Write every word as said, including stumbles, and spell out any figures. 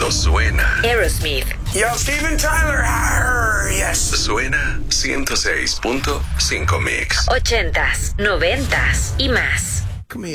Esto suena. Aerosmith. Yo, Steven Tyler. Arr, yes. Suena ciento seis punto cinco Mix. Ochentas, noventas y más. Come here.